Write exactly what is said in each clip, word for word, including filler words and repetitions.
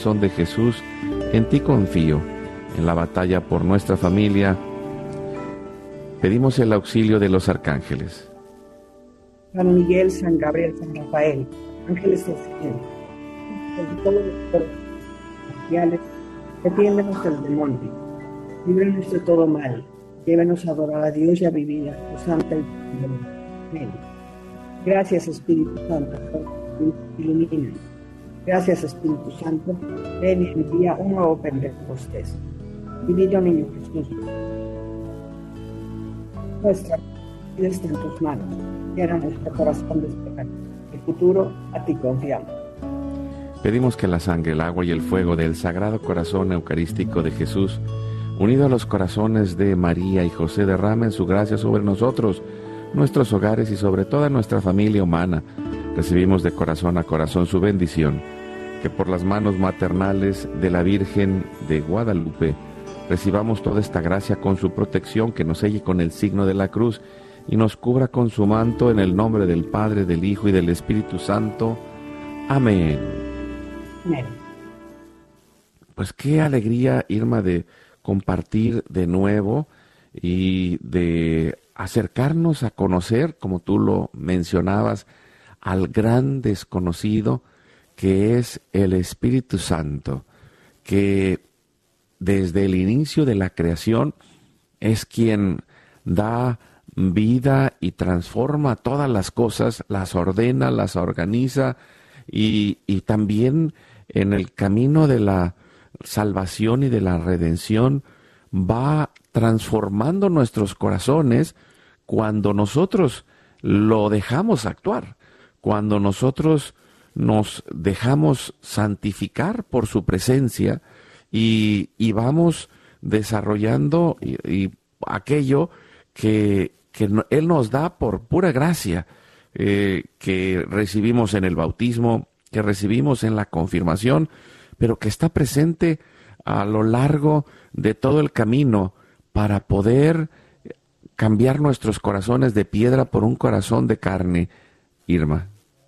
corazón de Jesús, en ti confío. En la batalla por nuestra familia, pedimos el auxilio de los arcángeles. San Miguel, San Gabriel, San Rafael, ángeles del cielo, sobre todos los cuerpos celestiales, defiéndenos del demonio, líbranos de todo mal, llévenos a adorar a Dios y a vivir a su santa y amén. Gracias, Espíritu Santo, por iluminar. Gracias, Espíritu Santo, ven y envía un nuevo Pentecostés. Divino Niño Jesús, nuestra vida está en tus manos, llena nuestro corazón de esperanza. El futuro a ti confiamos. Pedimos que la sangre, el agua y el fuego del Sagrado Corazón Eucarístico de Jesús, unido a los corazones de María y José, derramen su gracia sobre nosotros, nuestros hogares y sobre toda nuestra familia humana. Recibimos de corazón a corazón su bendición, que por las manos maternales de la Virgen de Guadalupe recibamos toda esta gracia con su protección, que nos selle con el signo de la cruz y nos cubra con su manto, en el nombre del Padre, del Hijo y del Espíritu Santo. Amén. Amén. Pues qué alegría, Irma, de compartir de nuevo y de acercarnos a conocer, como tú lo mencionabas, al gran desconocido que es el Espíritu Santo, que desde el inicio de la creación es quien da vida y transforma todas las cosas, las ordena, las organiza, y, y también en el camino de la salvación y de la redención va transformando nuestros corazones cuando nosotros lo dejamos actuar, cuando nosotros nos dejamos santificar por su presencia y, y vamos desarrollando y, y aquello que, que Él nos da por pura gracia, eh, que recibimos en el bautismo, que recibimos en la confirmación, pero que está presente a lo largo de todo el camino para poder cambiar nuestros corazones de piedra por un corazón de carne, Irma.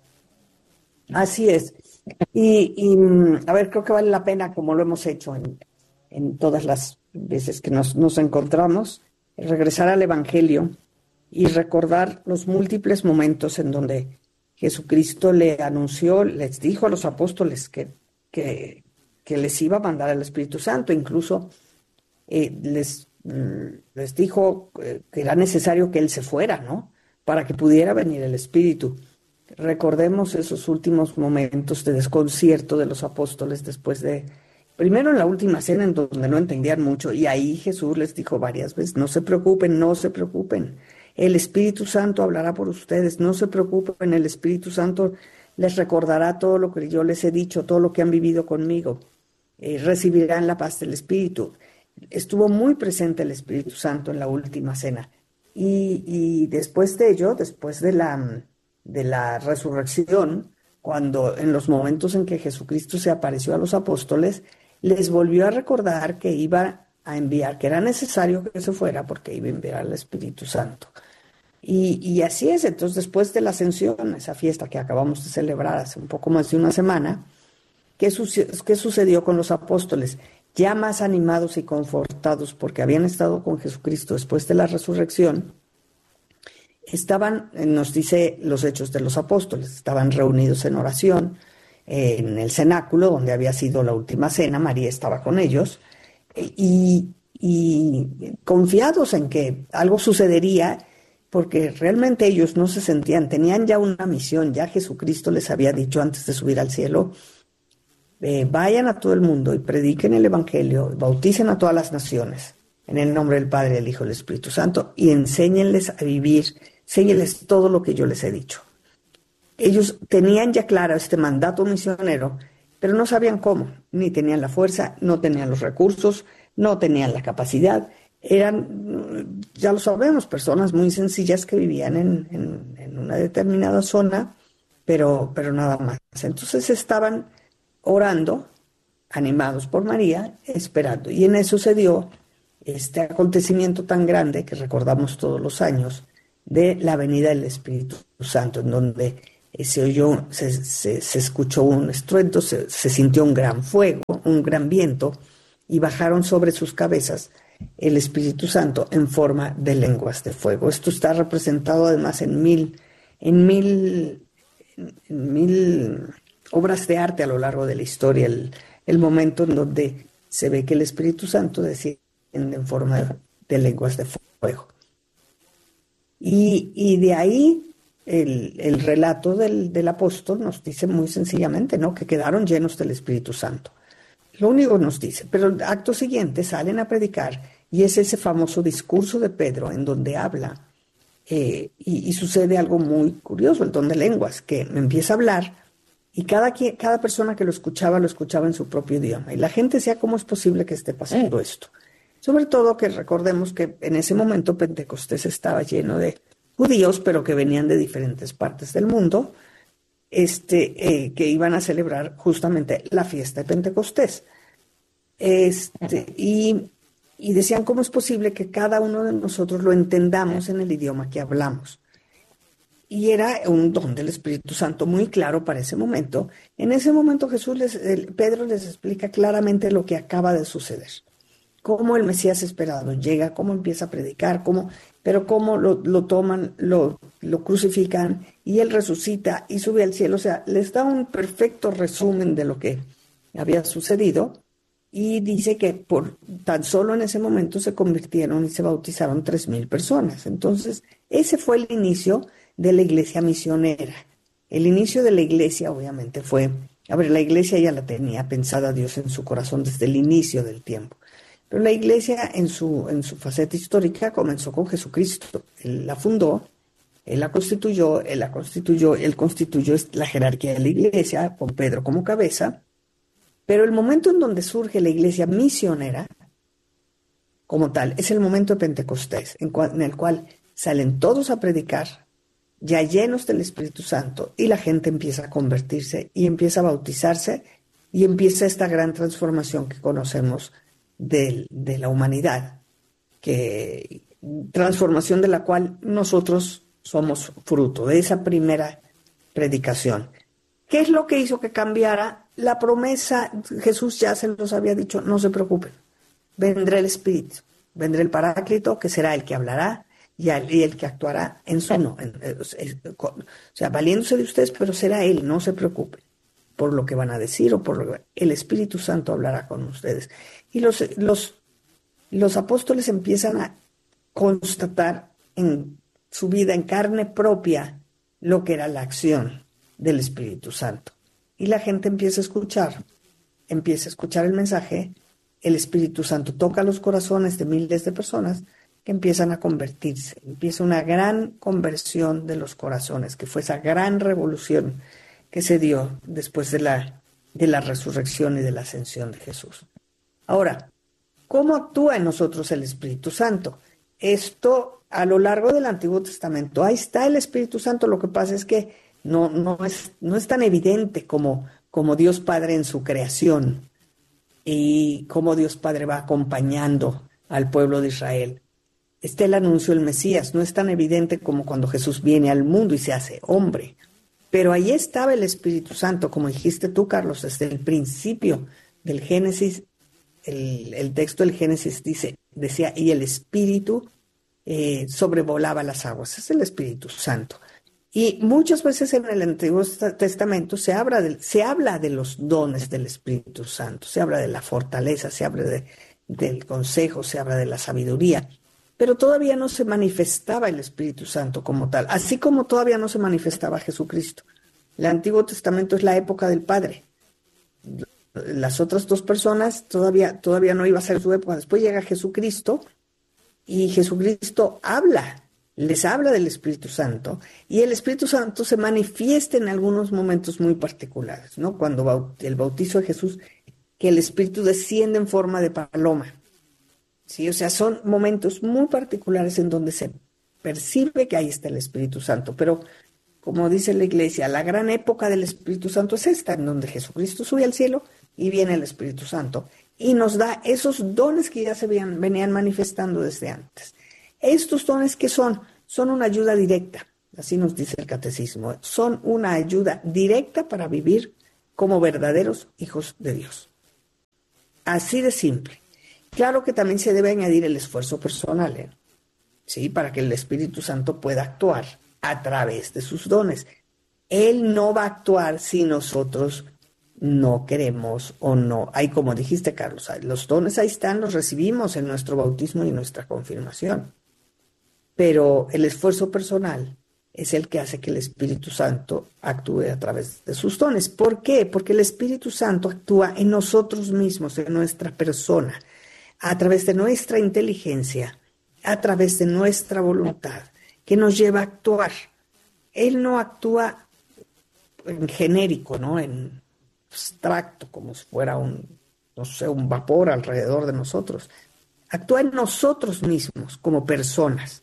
Así es. Y, y a ver, creo que vale la pena, como lo hemos hecho en, en todas las veces que nos, nos encontramos, regresar al Evangelio y recordar los múltiples momentos en donde Jesucristo le anunció, les dijo a los apóstoles que, que, que les iba a mandar el Espíritu Santo. Incluso eh, les, les dijo que era necesario que Él se fuera, ¿no?, para que pudiera venir el Espíritu. Recordemos esos últimos momentos de desconcierto de los apóstoles después de, primero en la última cena, en donde no entendían mucho, y ahí Jesús les dijo varias veces: no se preocupen, no se preocupen, el Espíritu Santo hablará por ustedes, no se preocupen, el Espíritu Santo les recordará todo lo que yo les he dicho, todo lo que han vivido conmigo, eh, recibirán la paz del Espíritu. Estuvo muy presente el Espíritu Santo en la última cena, y, y después de ello, después de la... de la resurrección, cuando en los momentos en que Jesucristo se apareció a los apóstoles, les volvió a recordar que iba a enviar, que era necesario que se fuera porque iba a enviar al Espíritu Santo. Y, y así es. Entonces, después de la Ascensión, esa fiesta que acabamos de celebrar hace un poco más de una semana, ¿qué, suce- qué sucedió con los apóstoles? Ya más animados y confortados porque habían estado con Jesucristo después de la resurrección, estaban, nos dice los Hechos de los Apóstoles, estaban reunidos en oración eh, en el cenáculo donde había sido la última cena. María estaba con ellos, eh, y, y confiados en que algo sucedería, porque realmente ellos no se sentían, tenían ya una misión. Ya Jesucristo les había dicho antes de subir al cielo: eh, vayan a todo el mundo y prediquen el Evangelio, bauticen a todas las naciones en el nombre del Padre, del Hijo y del Espíritu Santo, y enséñenles a vivir, enséñenles todo lo que yo les he dicho. Ellos tenían ya claro este mandato misionero, pero no sabían cómo, ni tenían la fuerza, no tenían los recursos, no tenían la capacidad. Eran, ya lo sabemos, personas muy sencillas que vivían en, en, en una determinada zona, pero, pero nada más. Entonces estaban orando, animados por María, esperando. Y en eso se dio este acontecimiento tan grande que recordamos todos los años, de la venida del Espíritu Santo, en donde se oyó, se, se, se escuchó un estruendo, se, se sintió un gran fuego, un gran viento y bajaron sobre sus cabezas el Espíritu Santo en forma de lenguas de fuego. Esto está representado además en mil, en mil, en mil obras de arte a lo largo de la historia, el, el momento en donde se ve que el Espíritu Santo desciende en forma de, de lenguas de fuego. Y, y de ahí el, el relato del, del apóstol nos dice muy sencillamente, ¿no?, que quedaron llenos del Espíritu Santo. Lo único nos dice, pero el acto siguiente salen a predicar y es ese famoso discurso de Pedro en donde habla eh, y, y sucede algo muy curioso, el don de lenguas, que empieza a hablar y cada, cada persona que lo escuchaba, lo escuchaba en su propio idioma. Y la gente decía, ¿cómo es posible que esté pasando esto? Sobre todo que recordemos que en ese momento Pentecostés estaba lleno de judíos, pero que venían de diferentes partes del mundo, este, eh, que iban a celebrar justamente la fiesta de Pentecostés. Este, y, y decían, ¿cómo es posible que cada uno de nosotros lo entendamos en el idioma que hablamos? Y era un don del Espíritu Santo muy claro para ese momento. En ese momento Jesús les, el, Pedro les explica claramente lo que acaba de suceder. Cómo el Mesías esperado llega, cómo empieza a predicar, cómo, pero cómo lo, lo toman, lo, lo crucifican y él resucita y sube al cielo. O sea, les da un perfecto resumen de lo que había sucedido y dice que por tan solo en ese momento se convirtieron y se bautizaron tres mil personas. Entonces, ese fue el inicio de la iglesia misionera. El inicio de la iglesia, obviamente, fue, a ver, la iglesia ya la tenía pensada Dios en su corazón desde el inicio del tiempo. Pero la iglesia en su, en su faceta histórica comenzó con Jesucristo. Él la fundó, él la constituyó, él la constituyó, él constituyó la jerarquía de la iglesia, con Pedro como cabeza. Pero el momento en donde surge la iglesia misionera, como tal, es el momento de Pentecostés, en, cual, en el cual salen todos a predicar, ya llenos del Espíritu Santo, y la gente empieza a convertirse y empieza a bautizarse y empieza esta gran transformación que conocemos de, de la humanidad, que, transformación de la cual nosotros somos fruto, de esa primera predicación. ¿Qué es lo que hizo que cambiara? La promesa, Jesús ya se los había dicho, no se preocupen, vendrá el Espíritu, vendrá el Paráclito, que será el que hablará y el, y el que actuará en su no, en, en, en, o sea, valiéndose de ustedes, pero será Él, no se preocupen por lo que van a decir o por lo que el Espíritu Santo hablará con ustedes. Y los, los, los apóstoles empiezan a constatar en su vida, en carne propia, lo que era la acción del Espíritu Santo. Y la gente empieza a escuchar, empieza a escuchar el mensaje, el Espíritu Santo toca los corazones de miles de personas que empiezan a convertirse. Empieza una gran conversión de los corazones, que fue esa gran revolución que se dio después de la, de la resurrección y de la ascensión de Jesús. Ahora, ¿cómo actúa en nosotros el Espíritu Santo? Esto a lo largo del Antiguo Testamento, ahí está el Espíritu Santo, lo que pasa es que no, no, es, no es tan evidente como, como Dios Padre en su creación y cómo Dios Padre va acompañando al pueblo de Israel. Está el anuncio del Mesías, no es tan evidente como cuando Jesús viene al mundo y se hace hombre. Pero ahí estaba el Espíritu Santo, como dijiste tú, Carlos, desde el principio del Génesis, el, el texto del Génesis dice, decía, y el Espíritu eh, sobrevolaba las aguas, es el Espíritu Santo. Y muchas veces en el Antiguo Testamento se habla, de, se habla de los dones del Espíritu Santo, se habla de la fortaleza, se habla de, del consejo, se habla de la sabiduría, pero todavía no se manifestaba el Espíritu Santo como tal, así como todavía no se manifestaba Jesucristo. El Antiguo Testamento es la época del Padre. Las otras dos personas todavía, todavía no iba a ser su época. Después llega Jesucristo y Jesucristo habla, les habla del Espíritu Santo y el Espíritu Santo se manifiesta en algunos momentos muy particulares, ¿no? Cuando el bautizo de Jesús, que el Espíritu desciende en forma de paloma. Sí, o sea, son momentos muy particulares en donde se percibe que ahí está el Espíritu Santo, pero como dice la Iglesia, la gran época del Espíritu Santo es esta, en donde Jesucristo sube al cielo y viene el Espíritu Santo y nos da esos dones que ya se venían, venían manifestando desde antes. Estos dones, ¿qué son? Son una ayuda directa, así nos dice el Catecismo, son una ayuda directa para vivir como verdaderos hijos de Dios. Así de simple. Claro que también se debe añadir el esfuerzo personal, ¿eh? ¿Sí? Para que el Espíritu Santo pueda actuar a través de sus dones. Él no va a actuar si nosotros no queremos o no. Hay, como dijiste, Carlos, los dones ahí están, los recibimos en nuestro bautismo y nuestra confirmación. Pero el esfuerzo personal es el que hace que el Espíritu Santo actúe a través de sus dones. ¿Por qué? Porque el Espíritu Santo actúa en nosotros mismos, en nuestra persona, a través de nuestra inteligencia, a través de nuestra voluntad, que nos lleva a actuar. Él no actúa en genérico, ¿no? En abstracto, como si fuera un, no sé, un vapor alrededor de nosotros. Actúa en nosotros mismos como personas.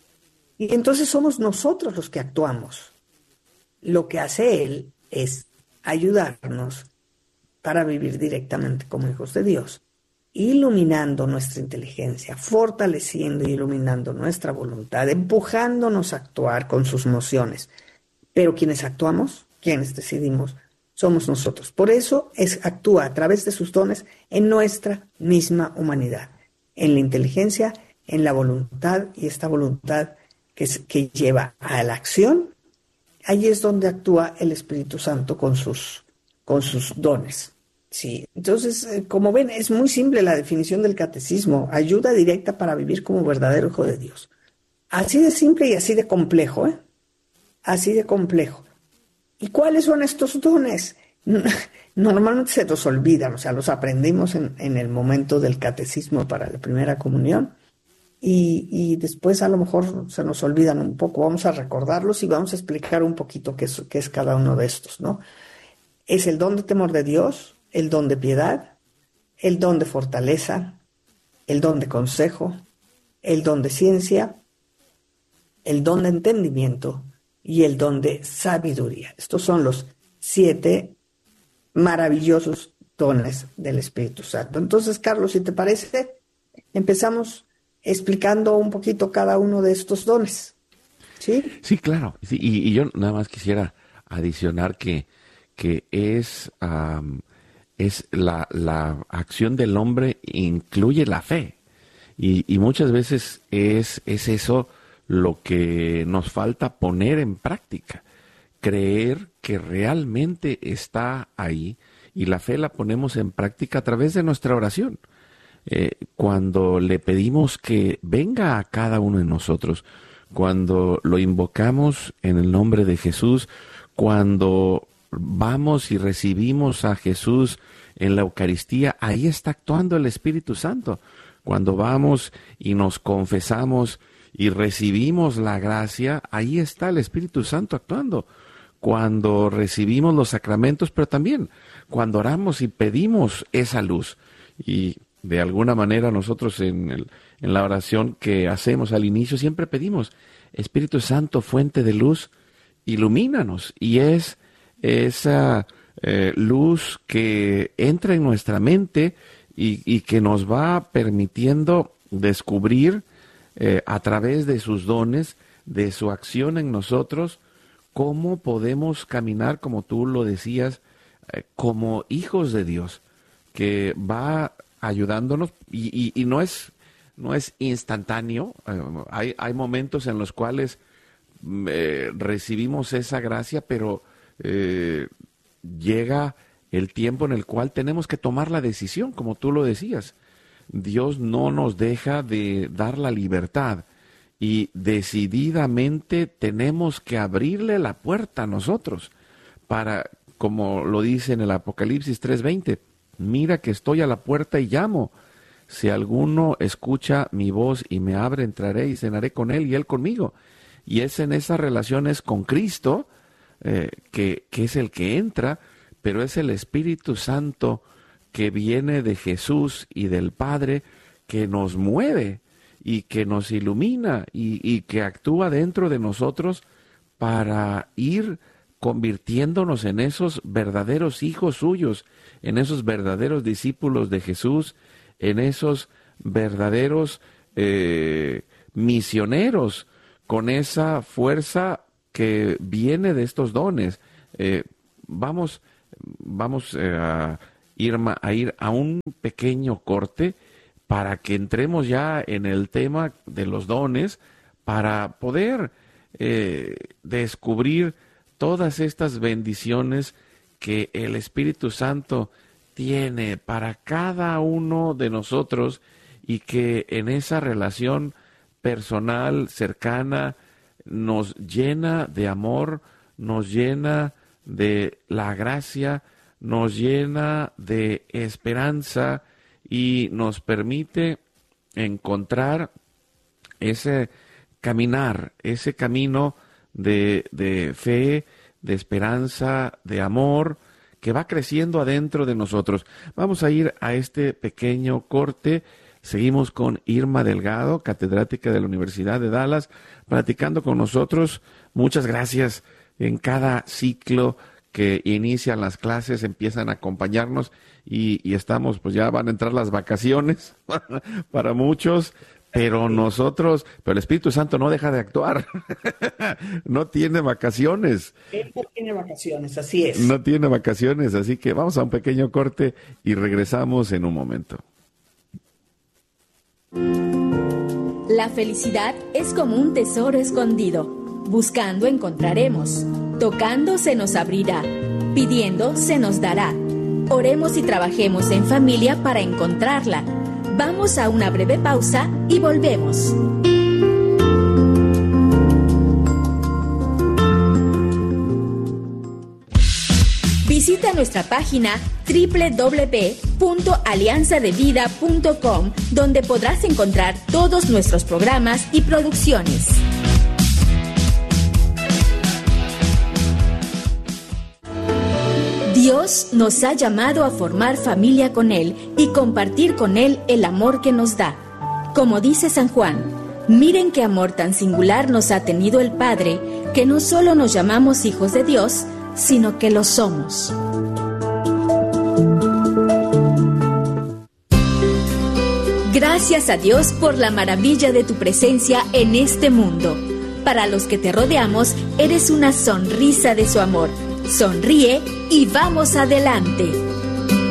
Y entonces somos nosotros los que actuamos. Lo que hace Él es ayudarnos para vivir directamente como hijos de Dios, iluminando nuestra inteligencia, fortaleciendo y iluminando nuestra voluntad, empujándonos a actuar con sus mociones. Pero quienes actuamos, quienes decidimos, somos nosotros. Por eso es, actúa a través de sus dones en nuestra misma humanidad, en la inteligencia, en la voluntad, y esta voluntad que, es, que lleva a la acción. Ahí es donde actúa el Espíritu Santo con sus, con sus dones. Sí, entonces, eh, como ven, es muy simple la definición del catecismo. Ayuda directa para vivir como verdadero hijo de Dios. Así de simple y así de complejo, ¿eh? Así de complejo. ¿Y cuáles son estos dones? Normalmente se nos olvidan, o sea, los aprendimos en, en el momento del catecismo para la primera comunión y, y después a lo mejor se nos olvidan un poco. Vamos a recordarlos y vamos a explicar un poquito qué es, qué es cada uno de estos, ¿no? Es el don de temor de Dios, el don de piedad, el don de fortaleza, el don de consejo, el don de ciencia, el don de entendimiento y el don de sabiduría. Estos son los siete maravillosos dones del Espíritu Santo. Entonces, Carlos, si te parece, empezamos explicando un poquito cada uno de estos dones. ¿Sí? Sí, claro. Sí, y, y yo nada más quisiera adicionar que, que es, um, es la, la acción del hombre incluye la fe. Y, y muchas veces es, es eso lo que nos falta poner en práctica, creer que realmente está ahí, y la fe la ponemos en práctica a través de nuestra oración. Eh, cuando le pedimos que venga a cada uno de nosotros, cuando lo invocamos en el nombre de Jesús, cuando vamos y recibimos a Jesús en la Eucaristía, ahí está actuando el Espíritu Santo. Cuando vamos y nos confesamos y recibimos la gracia, ahí está el Espíritu Santo actuando. Cuando recibimos los sacramentos, pero también cuando oramos y pedimos esa luz. Y de alguna manera nosotros en, el, en la oración que hacemos al inicio siempre pedimos: Espíritu Santo, fuente de luz, ilumínanos. Y es esa eh, luz que entra en nuestra mente y, y que nos va permitiendo descubrir Eh, a través de sus dones, de su acción en nosotros, cómo podemos caminar, como tú lo decías, eh, como hijos de Dios, que va ayudándonos y, y, y no es no es instantáneo. Eh, hay, hay momentos en los cuales eh, recibimos esa gracia, pero eh, llega el tiempo en el cual tenemos que tomar la decisión, como tú lo decías. Dios no nos deja de dar la libertad y decididamente tenemos que abrirle la puerta a nosotros para, como lo dice en el Apocalipsis tres veinte, mira que estoy a la puerta y llamo. Si alguno escucha mi voz y me abre, entraré y cenaré con él y él conmigo. Y es en esas relaciones con Cristo eh, que, que es el que entra, pero es el Espíritu Santo que viene de Jesús y del Padre, que nos mueve y que nos ilumina y, y que actúa dentro de nosotros para ir convirtiéndonos en esos verdaderos hijos suyos, en esos verdaderos discípulos de Jesús, en esos verdaderos eh, misioneros, con esa fuerza que viene de estos dones. Eh, vamos, vamos eh, a Irma, a ir a un pequeño corte para que entremos ya en el tema de los dones, para poder eh, descubrir todas estas bendiciones que el Espíritu Santo tiene para cada uno de nosotros y que en esa relación personal, cercana, nos llena de amor, nos llena de la gracia, nos llena de esperanza y nos permite encontrar ese caminar, ese camino de, de fe, de esperanza, de amor, que va creciendo adentro de nosotros. Vamos a ir a este pequeño corte. Seguimos con Irma Delgado, catedrática de la Universidad de Dallas, platicando con nosotros. Muchas gracias. En cada ciclo que inician las clases empiezan a acompañarnos y, y estamos, pues ya van a entrar las vacaciones para muchos, pero nosotros, pero el Espíritu Santo no deja de actuar. No tiene vacaciones. Él no tiene vacaciones, así es. No tiene vacaciones, así que vamos a un pequeño corte y regresamos en un momento. La felicidad es como un tesoro escondido. Buscando encontraremos, tocando se nos abrirá, pidiendo se nos dará. Oremos y trabajemos en familia para encontrarla. Vamos a una breve pausa y volvemos. Visita nuestra página doble u doble u doble u punto alianza de vida punto com, donde podrás encontrar todos nuestros programas y producciones. Dios nos ha llamado a formar familia con Él y compartir con Él el amor que nos da. Como dice San Juan, miren qué amor tan singular nos ha tenido el Padre, que no solo nos llamamos hijos de Dios, sino que lo somos. Gracias a Dios por la maravilla de tu presencia en este mundo. Para los que te rodeamos, eres una sonrisa de su amor. Sonríe y vamos adelante.